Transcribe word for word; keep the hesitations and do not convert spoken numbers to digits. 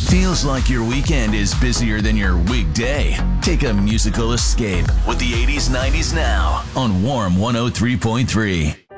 Feels like your weekend is busier than your weekday? Take a musical escape with the eighties nineties Now on Warm one oh three point three.